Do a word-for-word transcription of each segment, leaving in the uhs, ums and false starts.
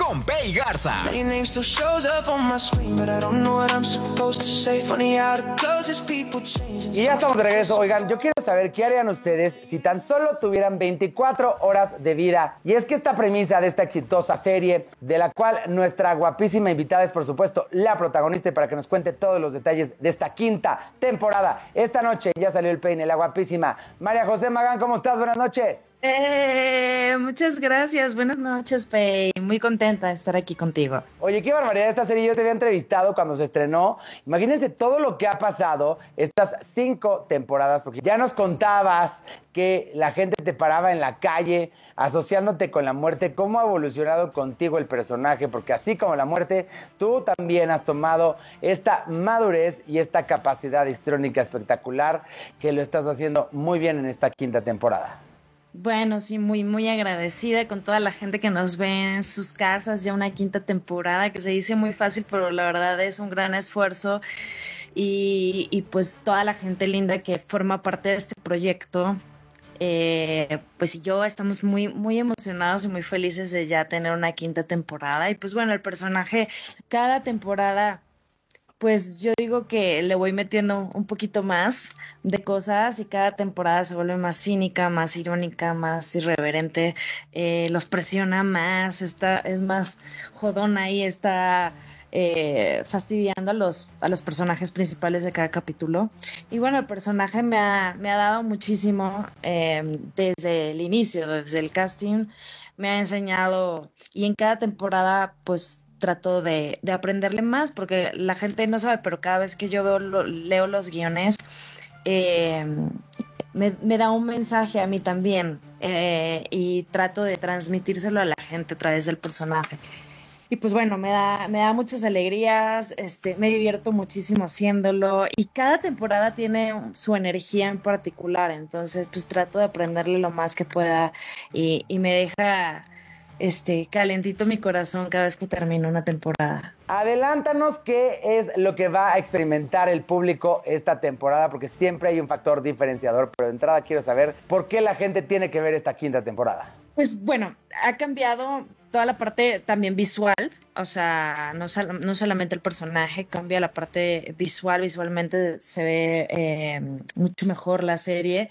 con Bey Garza. Y ya estamos de regreso. Oigan, yo quiero saber qué harían ustedes si tan solo tuvieran veinticuatro horas de vida. Y es que esta premisa de esta exitosa serie, de la cual nuestra guapísima invitada es, por supuesto, la protagonista, y para que nos cuente todos los detalles de esta quinta temporada. Esta noche ya salió el peine, la guapísima María José Magán. ¿Cómo estás? Buenas noches. Eh, muchas gracias, buenas noches, Pei. Muy contenta de estar aquí contigo. Oye, qué barbaridad esta serie. Yo te había entrevistado cuando se estrenó. Imagínense todo lo que ha pasado estas cinco temporadas, porque ya nos contabas que la gente te paraba en la calle asociándote con la muerte. ¿Cómo ha evolucionado contigo el personaje? Porque así como la muerte, tú también has tomado esta madurez y esta capacidad histriónica espectacular, que lo estás haciendo muy bien en esta quinta temporada. Bueno, sí, muy, muy agradecida con toda la gente que nos ve en sus casas, ya una quinta temporada, que se dice muy fácil, pero la verdad es un gran esfuerzo, y, y pues toda la gente linda que forma parte de este proyecto, eh, pues yo estamos muy, muy emocionados y muy felices de ya tener una quinta temporada. Y pues bueno, el personaje, cada temporada, pues yo digo que le voy metiendo un poquito más de cosas, y cada temporada se vuelve más cínica, más irónica, más irreverente, eh, los presiona más, está, es más jodona y está eh, fastidiando a los, a los personajes principales de cada capítulo. Y bueno, el personaje me ha, me ha dado muchísimo eh, desde el inicio, desde el casting, me ha enseñado, y en cada temporada pues trato de, de aprenderle más, porque la gente no sabe, pero cada vez que yo veo, lo, leo los guiones, eh, me, me da un mensaje a mí también, eh, y trato de transmitírselo a la gente a través del personaje. Y pues bueno, me da, me da muchas alegrías, este, me divierto muchísimo haciéndolo, y cada temporada tiene su energía en particular, entonces pues trato de aprenderle lo más que pueda, y, y me deja este calentito mi corazón cada vez que termino una temporada. Adelántanos qué es lo que va a experimentar el público esta temporada, porque siempre hay un factor diferenciador, pero de entrada quiero saber por qué la gente tiene que ver esta quinta temporada. Pues bueno, ha cambiado toda la parte también visual, o sea, no, sol- no solamente el personaje, cambia la parte visual, visualmente se ve eh, mucho mejor la serie,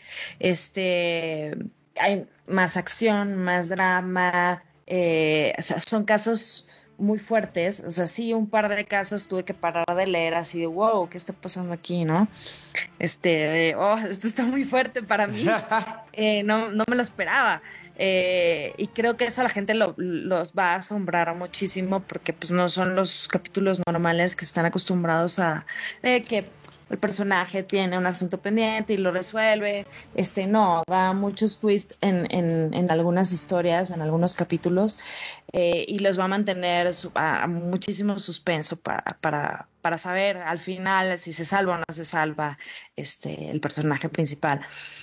este, hay más acción, más drama, eh, o sea, son casos muy fuertes, o sea, sí, un par de casos tuve que parar de leer así de, wow, ¿qué está pasando aquí, no? Este, de, oh, esto está muy fuerte para mí, eh, no, no me lo esperaba. Eh, y creo que eso a la gente lo, los va a asombrar muchísimo, porque pues no son los capítulos normales que están acostumbrados a eh, que el personaje tiene un asunto pendiente y lo resuelve. Este, no, da muchos twists en, en, en algunas historias, en algunos capítulos, eh, y los va a mantener su, a, a muchísimo suspenso para, para, para saber al final si se salva o no se salva este, el personaje principal.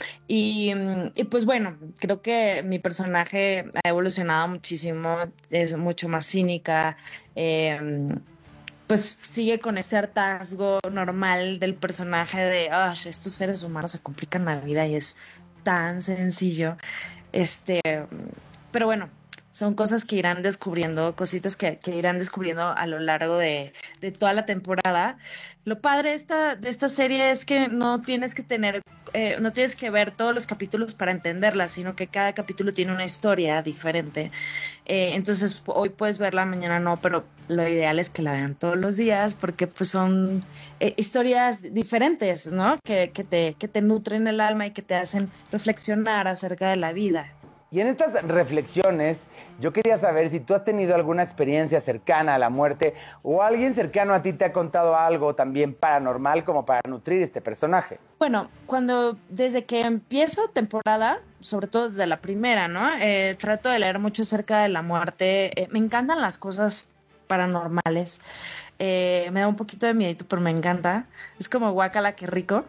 Y, mm, y pues bueno, creo que mi personaje ha evolucionado muchísimo, es mucho más cínica, eh, pues sigue con ese hartazgo normal del personaje de, ah, estos seres humanos se complican la vida y es tan sencillo. Este, pero bueno, son cosas que irán descubriendo, cositas que, que irán descubriendo a lo largo de, de toda la temporada. Lo padre de esta, de esta serie es que no tienes que tener, eh, no tienes que ver todos los capítulos para entenderla, sino que cada capítulo tiene una historia diferente. Eh, entonces hoy puedes verla, mañana no, pero lo ideal es que la vean todos los días, porque pues son eh, historias diferentes, ¿no? Que, que te, que te nutren el alma y que te hacen reflexionar acerca de la vida. Y en estas reflexiones, yo quería saber si tú has tenido alguna experiencia cercana a la muerte, o alguien cercano a ti te ha contado algo también paranormal como para nutrir este personaje. Bueno, cuando desde que empiezo temporada, sobre todo desde la primera, ¿no? Eh, trato de leer mucho acerca de la muerte. Eh, me encantan las cosas paranormales. Eh, me da un poquito de miedito, pero me encanta. Es como guacala, qué rico.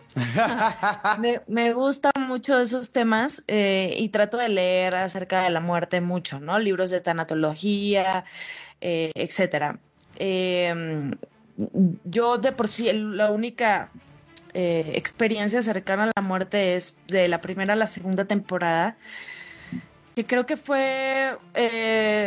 me, me gustan mucho esos temas, eh, y trato de leer acerca de la muerte mucho, ¿no? Libros de tanatología, eh, etcétera. Eh, yo de por sí, la única eh, experiencia cercana a la muerte es de la primera a la segunda temporada, que creo que fue eh,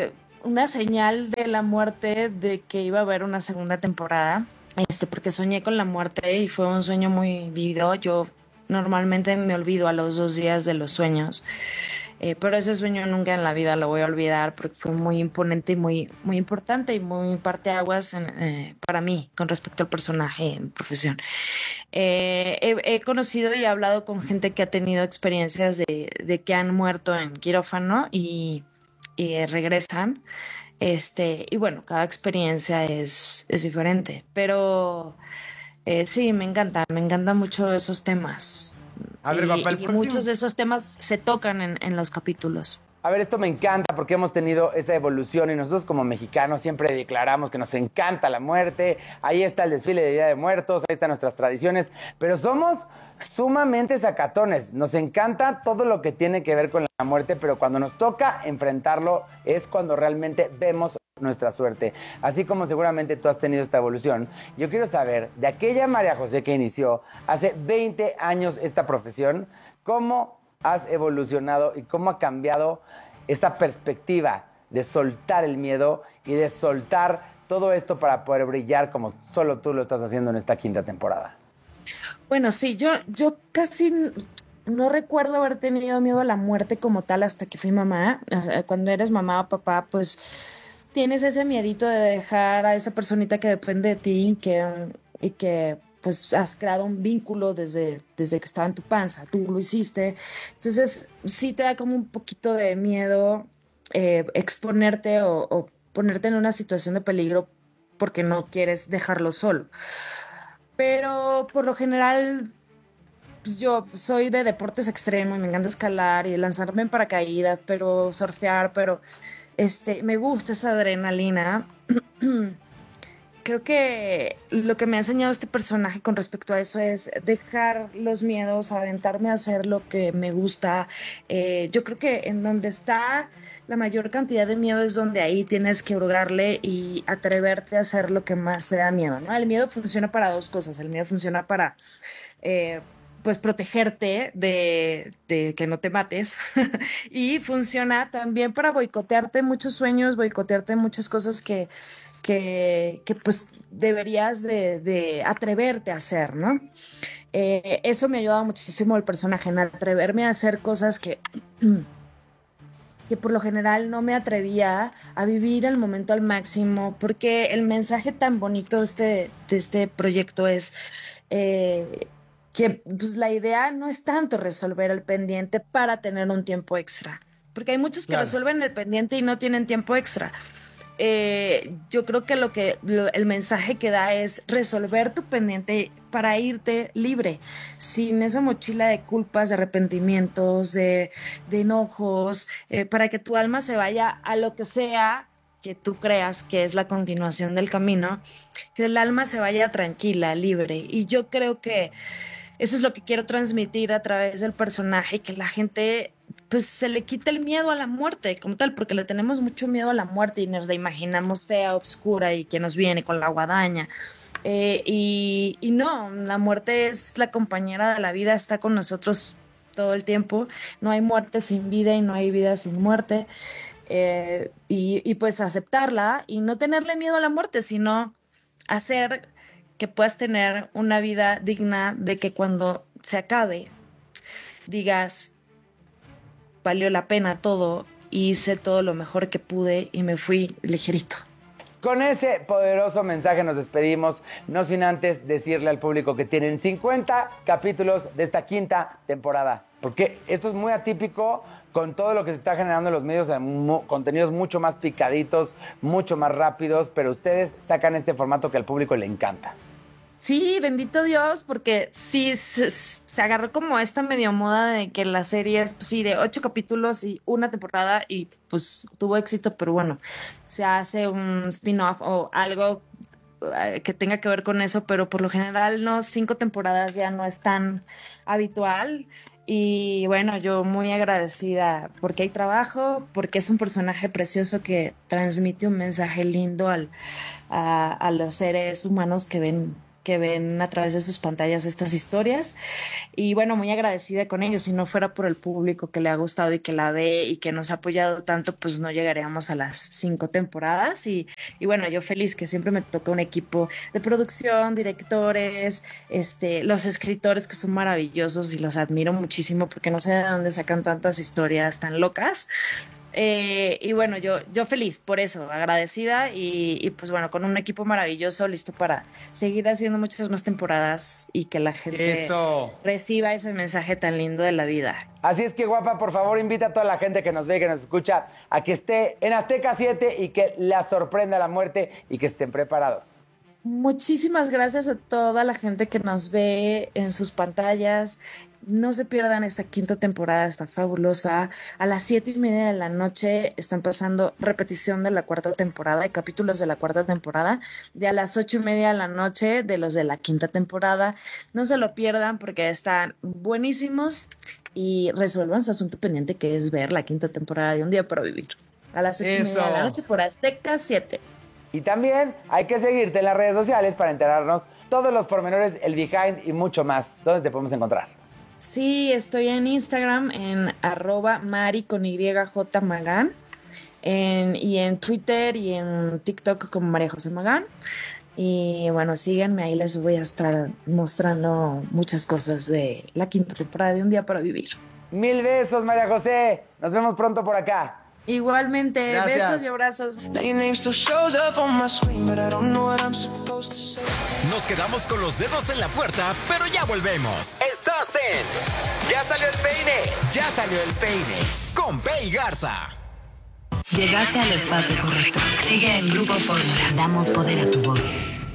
una señal de la muerte de que iba a haber una segunda temporada, este, porque soñé con la muerte y fue un sueño muy vívido. Yo normalmente me olvido a los dos días de los sueños, eh, pero ese sueño nunca en la vida lo voy a olvidar porque fue muy imponente y muy, muy importante y muy parteaguas en, eh, para mí con respecto al personaje en profesión. Eh, he, he conocido y he hablado con gente que ha tenido experiencias de, de que han muerto en quirófano y, y eh, regresan. Este, y bueno, cada experiencia es, es diferente, pero eh, sí, me encanta, me encantan mucho esos temas. A ver, Y, papá, el y muchos próximo. de esos temas se tocan en, en los capítulos. A ver, esto me encanta porque hemos tenido esa evolución y nosotros como mexicanos siempre declaramos que nos encanta la muerte. Ahí está el desfile de Día de Muertos, ahí están nuestras tradiciones, pero somos sumamente sacatones. Nos encanta todo lo que tiene que ver con la muerte, pero cuando nos toca enfrentarlo es cuando realmente vemos nuestra suerte. Así como seguramente tú has tenido esta evolución, yo quiero saber de aquella María José que inició hace veinte años esta profesión, ¿cómo has evolucionado y cómo ha cambiado esta perspectiva de soltar el miedo y de soltar todo esto para poder brillar como solo tú lo estás haciendo en esta quinta temporada? Bueno, sí, yo, yo casi n- no recuerdo haber tenido miedo a la muerte como tal hasta que fui mamá. O sea, cuando eres mamá o papá, pues tienes ese miedito de dejar a esa personita que depende de ti y que, y que pues has creado un vínculo desde, desde que estaba en tu panza, tú lo hiciste. Entonces sí te da como un poquito de miedo eh, exponerte o, o ponerte en una situación de peligro porque no quieres dejarlo solo. Pero por lo general pues yo soy de deportes extremos, me encanta escalar y lanzarme en paracaídas, pero surfear, pero este, me gusta esa adrenalina. Creo que lo que me ha enseñado este personaje con respecto a eso es dejar los miedos, aventarme a hacer lo que me gusta. Eh, yo creo que en donde está la mayor cantidad de miedo es donde ahí tienes que hurgarle y atreverte a hacer lo que más te da miedo, ¿no? El miedo funciona para dos cosas. El miedo funciona para eh, pues protegerte de, de que no te mates y funciona también para boicotearte muchos sueños, boicotearte muchas cosas que, que, que pues deberías de, de atreverte a hacer, ¿no? Eh, eso me ha ayudado muchísimo el personaje, en atreverme a hacer cosas que, que por lo general no me atrevía a vivir el momento al máximo, porque el mensaje tan bonito de este, de este proyecto es eh, que pues, la idea no es tanto resolver el pendiente para tener un tiempo extra, porque hay muchos que Claro. resuelven el pendiente y no tienen tiempo extra. Eh, yo creo que lo que lo- el mensaje que da es resolver tu pendiente para irte libre, sin esa mochila de culpas, de arrepentimientos, de, de enojos, eh, para que tu alma se vaya a lo que sea que tú creas que es la continuación del camino, que el alma se vaya tranquila, libre. Y yo creo que eso es lo que quiero transmitir a través del personaje, que la gente pues se le quita el miedo a la muerte como tal, porque le tenemos mucho miedo a la muerte y nos la imaginamos fea, oscura y que nos viene con la guadaña. Eh, y, y no, la muerte es la compañera de la vida, está con nosotros todo el tiempo. No hay muerte sin vida y no hay vida sin muerte. Eh, y, y pues aceptarla y no tenerle miedo a la muerte, sino hacer que puedas tener una vida digna de que cuando se acabe digas, valió la pena todo, hice todo lo mejor que pude y me fui ligerito. Con ese poderoso mensaje nos despedimos, no sin antes decirle al público que tienen cincuenta capítulos de esta quinta temporada, porque esto es muy atípico con todo lo que se está generando en los medios, mu- contenidos mucho más picaditos, mucho más rápidos, pero ustedes sacan este formato que al público le encanta. Sí, bendito Dios, porque sí se, se agarró como esta medio moda de que las series, pues sí, de ocho capítulos y una temporada y pues tuvo éxito, pero bueno, se hace un spin-off o algo eh, que tenga que ver con eso, pero por lo general no, cinco temporadas ya no es tan habitual. Y bueno, yo muy agradecida porque hay trabajo, porque es un personaje precioso que transmite un mensaje lindo al, a, a los seres humanos que ven que ven a través de sus pantallas estas historias. Y bueno, muy agradecida con ellos. Si no fuera por el público que le ha gustado y que la ve y que nos ha apoyado tanto, pues no llegaríamos a las cinco temporadas. Y, y bueno, yo feliz que siempre me toca un equipo de producción, directores, este, los escritores que son maravillosos y los admiro muchísimo porque no sé de dónde sacan tantas historias tan locas. Eh, y bueno, yo, yo feliz por eso, agradecida y, y pues bueno, con un equipo maravilloso, listo para seguir haciendo muchas más temporadas y que la gente Eso. reciba ese mensaje tan lindo de la vida. Así es que, guapa, por favor, invita a toda la gente que nos ve, que nos escucha, a que esté en Azteca siete y que la sorprenda la muerte y que estén preparados. Muchísimas gracias a toda la gente que nos ve en sus pantallas. No se pierdan esta quinta temporada, está fabulosa. A las siete y media de la noche están pasando repetición de la cuarta temporada y capítulos de la cuarta temporada. Y a las ocho y media de la noche de los de la quinta temporada. No se lo pierdan porque están buenísimos y resuelvan su asunto pendiente, que es ver la quinta temporada de Un Día para Vivir. A las ocho y media de la noche por Azteca siete. Y también hay que seguirte en las redes sociales para enterarnos todos los pormenores, el behind y mucho más. ¿Dónde te podemos encontrar? Sí, estoy en Instagram en arroba Mari con Y J Magán, en, y en Twitter y en TikTok como María José Magán. Y bueno, síganme, ahí les voy a estar mostrando muchas cosas de la quinta temporada de Un Día para Vivir. Mil besos, María José. Nos vemos pronto por acá. Igualmente, gracias. Besos y abrazos. Nos quedamos con los dedos en la puerta, pero ya volvemos. Estás en ¡Ya salió el peine! ¡Ya salió el peine! Con Pei Garza. Llegaste al espacio correcto. Sigue en Grupo Fórmula. Damos poder a tu voz.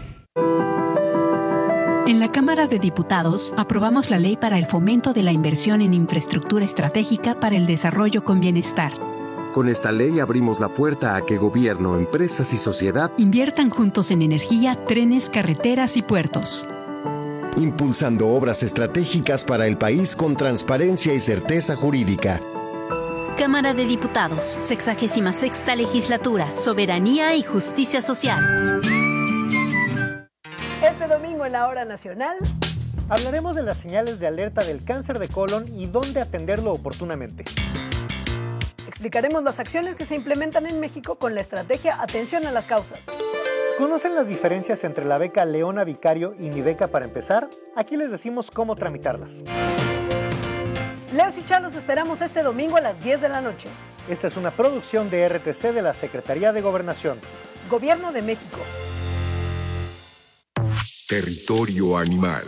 En la Cámara de Diputados aprobamos la Ley para el Fomento de la Inversión en Infraestructura Estratégica para el Desarrollo con Bienestar. Con esta ley abrimos la puerta a que gobierno, empresas y sociedad inviertan juntos en energía, trenes, carreteras y puertos, impulsando obras estratégicas para el país con transparencia y certeza jurídica. Cámara de Diputados, sexagésima sexta Legislatura, Soberanía y Justicia Social. Este domingo en la Hora Nacional hablaremos de las señales de alerta del cáncer de colon y dónde atenderlo oportunamente. Explicaremos las acciones que se implementan en México con la estrategia Atención a las Causas. ¿Conocen las diferencias entre la beca Leona Vicario y Mi Beca para Empezar? Aquí les decimos cómo tramitarlas. Leos y Chá los esperamos este domingo a las diez de la noche. Esta es una producción de R T C de la Secretaría de Gobernación. Gobierno de México. Territorio animal.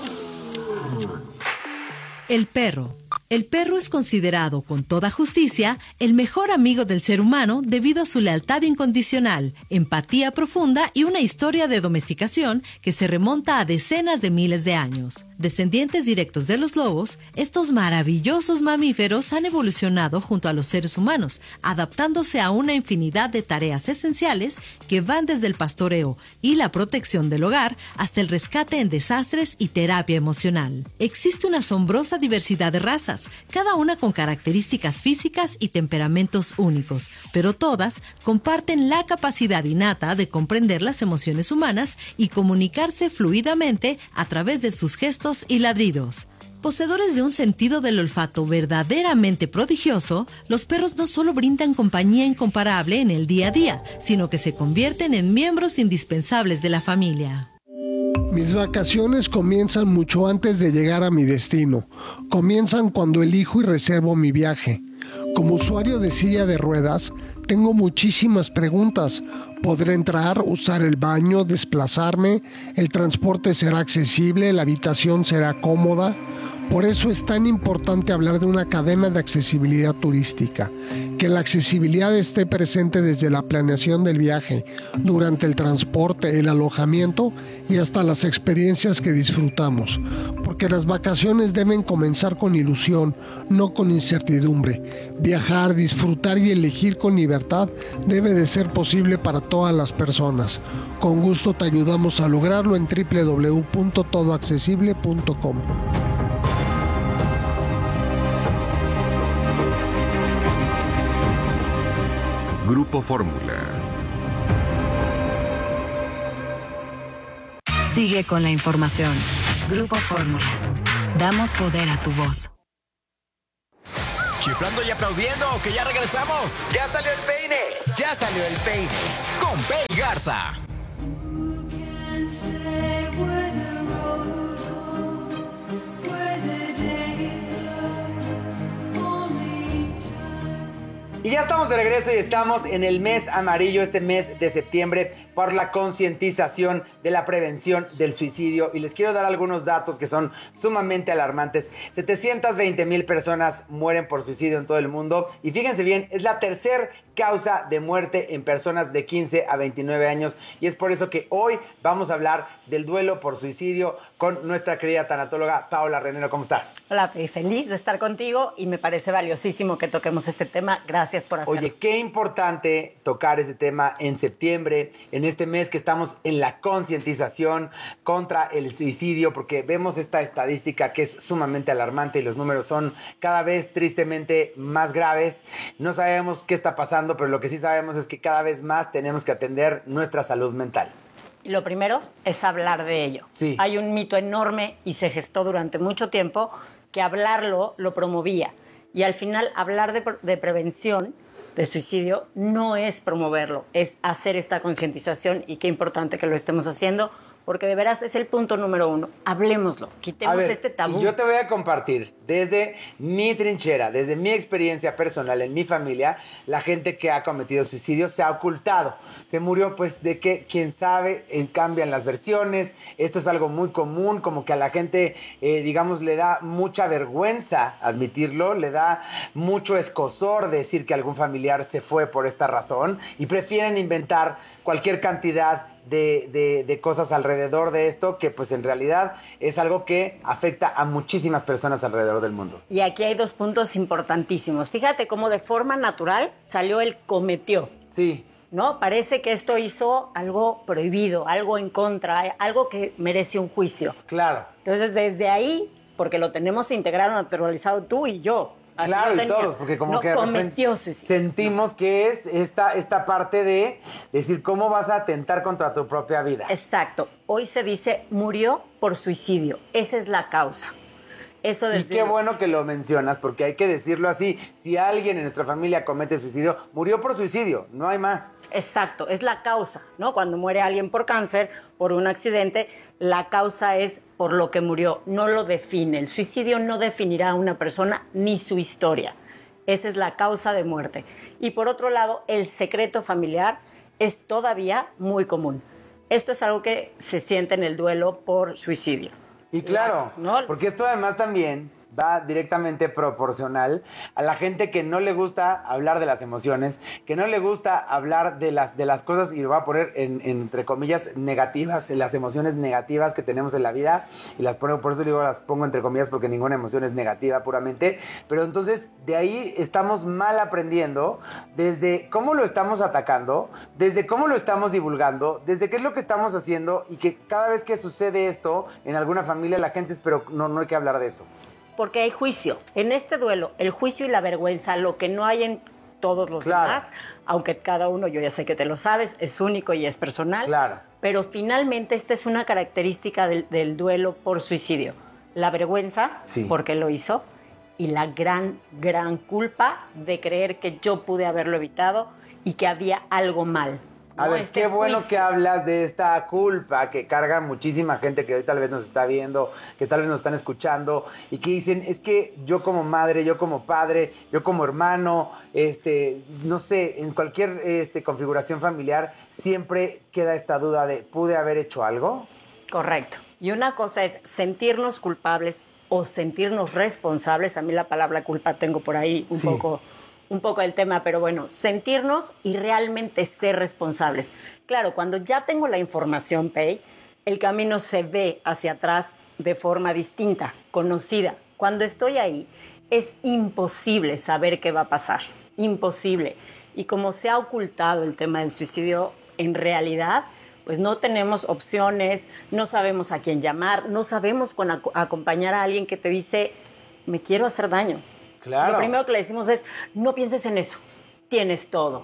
El perro. El perro es considerado, con toda justicia, el mejor amigo del ser humano debido a su lealtad incondicional, empatía profunda y una historia de domesticación que se remonta a decenas de miles de años. Descendientes directos de los lobos, estos maravillosos mamíferos han evolucionado junto a los seres humanos, adaptándose a una infinidad de tareas esenciales que van desde el pastoreo y la protección del hogar hasta el rescate en desastres y terapia emocional. Existe una asombrosa diversidad de razas, cada una con características físicas y temperamentos únicos, pero todas comparten la capacidad innata de comprender las emociones humanas y comunicarse fluidamente a través de sus gestos y ladridos. Poseedores de un sentido del olfato verdaderamente prodigioso, los perros no solo brindan compañía incomparable en el día a día, sino que se convierten en miembros indispensables de la familia. Mis vacaciones comienzan mucho antes de llegar a mi destino. Comienzan cuando elijo y reservo mi viaje. Como usuario de silla de ruedas, tengo muchísimas preguntas. ¿Podré entrar, usar el baño, desplazarme? ¿El transporte será accesible? ¿La habitación será cómoda? Por eso es tan importante hablar de una cadena de accesibilidad turística. Que la accesibilidad esté presente desde la planeación del viaje, durante el transporte, el alojamiento y hasta las experiencias que disfrutamos. Porque las vacaciones deben comenzar con ilusión, no con incertidumbre. Viajar, disfrutar y elegir con libertad debe de ser posible para todas las personas. Con gusto te ayudamos a lograrlo en doble u doble u doble u punto todo accesible punto com. Grupo Fórmula. Sigue con la información. Grupo Fórmula. Damos poder a tu voz. Chiflando y aplaudiendo, que ya regresamos. Ya salió el peine, ya salió el peine. Con Pei Garza. Y ya estamos de regreso y estamos en el mes amarillo, este mes de septiembre, por la concientización de la prevención del suicidio. Y les quiero dar algunos datos que son sumamente alarmantes. setecientas veinte mil personas mueren por suicidio en todo el mundo. Y fíjense bien, es la tercera causa de muerte en personas de quince a veintinueve años. Y es por eso que hoy vamos a hablar del duelo por suicidio con nuestra querida tanatóloga Paola Renero. ¿Cómo estás? Hola, feliz de estar contigo y me parece valiosísimo que toquemos este tema. Gracias por hacerlo. Oye, qué importante tocar este tema en septiembre, en este mes que estamos en la concientización contra el suicidio, porque vemos esta estadística que es sumamente alarmante y los números son cada vez tristemente más graves. No sabemos qué está pasando, pero lo que sí sabemos es que cada vez más tenemos que atender nuestra salud mental. Y lo primero es hablar de ello. Sí. Hay un mito enorme y se gestó durante mucho tiempo que hablarlo lo promovía. Y al final hablar de, de prevención de suicidio no es promoverlo, es hacer esta concientización y qué importante que lo estemos haciendo, porque de veras es el punto número uno. Hablemoslo, quitemos A ver, este tabú. Yo te voy a compartir desde mi trinchera, desde mi experiencia personal en mi familia, la gente que ha cometido suicidio se ha ocultado. Se murió pues de que, quién sabe, eh, cambian las versiones. Esto es algo muy común, como que a la gente, eh, digamos, le da mucha vergüenza admitirlo, le da mucho escozor decir que algún familiar se fue por esta razón y prefieren inventar cualquier cantidad De, de, de cosas alrededor de esto que pues en realidad es algo que afecta a muchísimas personas alrededor del mundo. Y aquí hay dos puntos importantísimos. Fíjate cómo de forma natural salió el cometió. Sí. ¿No? Parece que esto hizo algo prohibido, algo en contra, algo que merece un juicio. Claro. Entonces desde ahí, porque lo tenemos integrado, naturalizado tú y yo. Así claro, lo y todos, porque como no que de cometió repente suicidio. sentimos que es esta, esta parte de decir cómo vas a atentar contra tu propia vida. Exacto. Hoy se dice murió por suicidio. Esa es la causa. Eso y qué bueno que lo mencionas, porque hay que decirlo así. Si alguien en nuestra familia comete suicidio, murió por suicidio, no hay más. Exacto, es la causa, ¿no? Cuando muere alguien por cáncer, por un accidente, la causa es por lo que murió, no lo define. El suicidio no definirá a una persona ni su historia. Esa es la causa de muerte. Y por otro lado, el secreto familiar es todavía muy común. Esto es algo que se siente en el duelo por suicidio. Y claro, ¿no? Porque esto además también va directamente proporcional a la gente que no le gusta hablar de las emociones, que no le gusta hablar de las, de las cosas, y lo voy a poner en, en, entre comillas negativas, las emociones negativas que tenemos en la vida, y las pongo, por eso digo, las pongo entre comillas, porque ninguna emoción es negativa puramente, pero entonces de ahí estamos mal aprendiendo desde cómo lo estamos atacando, desde cómo lo estamos divulgando, desde qué es lo que estamos haciendo, y que cada vez que sucede esto en alguna familia la gente es, pero no, no hay que hablar de eso. Porque hay juicio. En este duelo, el juicio y la vergüenza, lo que no hay en todos los claro. demás, aunque cada uno, yo ya sé que te lo sabes, es único y es personal. Claro. Pero finalmente esta es una característica del, del duelo por suicidio. La vergüenza, sí. porque lo hizo, y la gran, gran culpa de creer que yo pude haberlo evitado y que había algo mal. A ¿no? ver, este qué bueno juicio. que hablas de esta culpa que carga muchísima gente que hoy tal vez nos está viendo, que tal vez nos están escuchando y que dicen, es que yo como madre, yo como padre, yo como hermano, este, no sé, en cualquier este, configuración familiar siempre queda esta duda de, ¿pude haber hecho algo? Correcto. Y una cosa es sentirnos culpables o sentirnos responsables. A mí la palabra culpa tengo por ahí un sí. poco... un poco del tema, pero bueno, sentirnos y realmente ser responsables. Claro, cuando ya tengo la información, Pei, el camino se ve hacia atrás de forma distinta, conocida. Cuando estoy ahí, es imposible saber qué va a pasar, imposible. Y como se ha ocultado el tema del suicidio, en realidad, pues no tenemos opciones, no sabemos a quién llamar, no sabemos con ac- acompañar a alguien que te dice, me quiero hacer daño. Claro. Lo primero que le decimos es, no pienses en eso, tienes todo.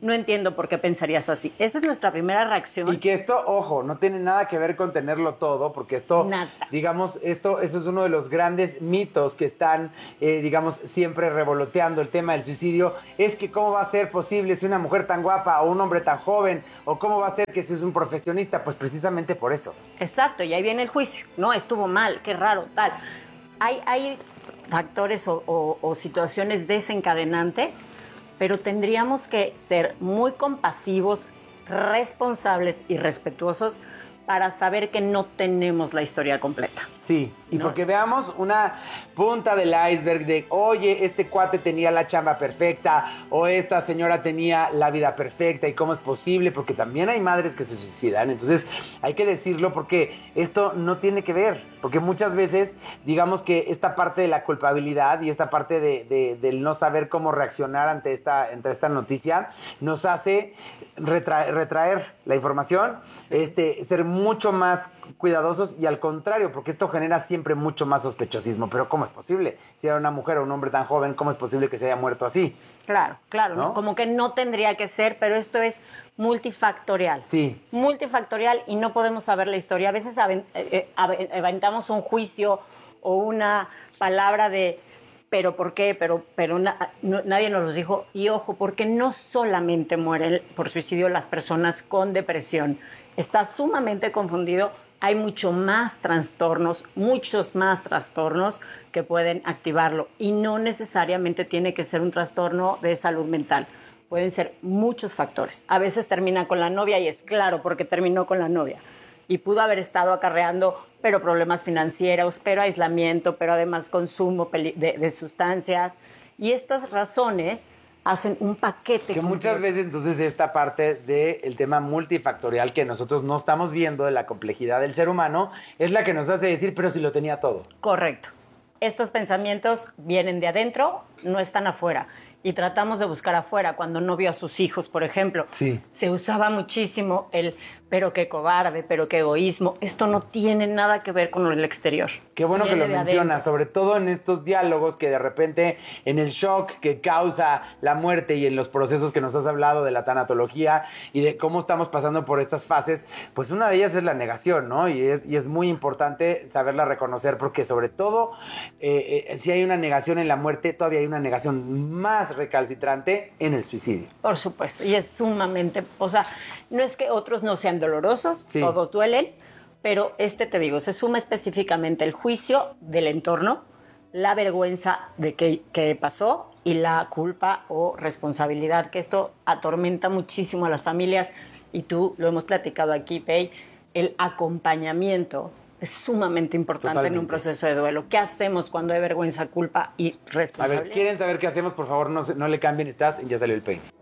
no entiendo por qué pensarías así. Esa es nuestra primera reacción. Y que esto, ojo, no tiene nada que ver con tenerlo todo, porque esto, nada. digamos, esto, eso es uno de los grandes mitos que están, eh, digamos, siempre revoloteando el tema del suicidio. Es que cómo va a ser posible si una mujer tan guapa o un hombre tan joven, o cómo va a ser que si es un profesionista, pues precisamente por eso. Exacto, y ahí viene el juicio. No, estuvo mal, qué raro, tal. Hay, hay factores o, o, o situaciones desencadenantes, pero tendríamos que ser muy compasivos, responsables y respetuosos para saber que no tenemos la historia completa. Sí, y ¿no? porque veamos una punta del iceberg de, oye, este cuate tenía la chamba perfecta, o esta señora tenía la vida perfecta, y cómo es posible, porque también hay madres que se suicidan. Entonces hay que decirlo, porque esto no tiene que ver, porque muchas veces, digamos que esta parte de la culpabilidad y esta parte de, de, del no saber cómo reaccionar ante esta, ante esta noticia, nos hace retraer, retraer la información, este, ser mucho más cuidadosos, y al contrario, porque esto genera siempre mucho más sospechosismo. Pero ¿cómo es posible? Si era una mujer o un hombre tan joven, ¿cómo es posible que se haya muerto así? Claro, claro, ¿no? Como que no tendría que ser, pero esto es multifactorial. Sí. Multifactorial, y no podemos saber la historia. A veces avent- eh, eh, aventamos un juicio o una palabra de pero ¿por qué? Pero, pero na- no, nadie nos los dijo. Y ojo, porque no solamente mueren por suicidio las personas con depresión. Está sumamente confundido. Hay mucho más trastornos, muchos más trastornos que pueden activarlo. Y no necesariamente tiene que ser un trastorno de salud mental. Pueden ser muchos factores. A veces termina con la novia, y es claro porque terminó con la novia. Y pudo haber estado acarreando, pero problemas financieros, pero aislamiento, pero además consumo de, de sustancias. Y estas razones hacen un paquete. Que muchas veces entonces esta parte del tema multifactorial que nosotros no estamos viendo de la complejidad del ser humano es la que nos hace decir, pero si lo tenía todo. Correcto. Estos pensamientos vienen de adentro, no están afuera. Y tratamos de buscar afuera. Cuando no vio a sus hijos, por ejemplo, sí. Se usaba muchísimo el pero qué cobarde, pero qué egoísmo. Esto no tiene nada que ver con el exterior. Qué bueno Viene que lo de mencionas, adentro. sobre todo en estos diálogos que de repente, en el shock que causa la muerte y en los procesos que nos has hablado de la tanatología y de cómo estamos pasando por estas fases, pues una de ellas es la negación, ¿no? Y es, y es muy importante saberla reconocer, porque sobre todo, eh, eh, si hay una negación en la muerte, todavía hay una negación más recalcitrante en el suicidio. Por supuesto, y es sumamente, o sea, no es que otros no sean dolorosos, sí. Todos duelen, pero este, te digo, se suma específicamente el juicio del entorno, la vergüenza de qué, qué pasó y la culpa o responsabilidad, que esto atormenta muchísimo a las familias, y tú lo hemos platicado aquí, Pei, el acompañamiento es sumamente importante. Totalmente. En un proceso de duelo. ¿Qué hacemos cuando hay vergüenza, culpa y responsabilidad? A ver, ¿quieren saber qué hacemos? Por favor, no, se, no le cambien, estás en Ya Salió el Peine.